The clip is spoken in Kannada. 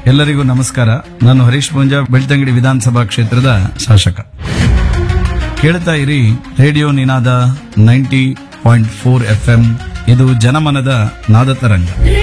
ಎಲ್ಲರಿಗೂ ನಮಸ್ಕಾರ. ನಾನು ಹರೀಶ್ ಪೂಂಜಾ, ಬೆಳ್ತಂಗಡಿ ವಿಧಾನಸಭಾ ಕ್ಷೇತ್ರದ ಶಾಸಕ. ಕೇಳ್ತಾ ಇರಿ ರೇಡಿಯೋ ನಿನಾದ 90.4 FM. ಇದು ಜನಮನದ ನಾದ ತರಂಗ.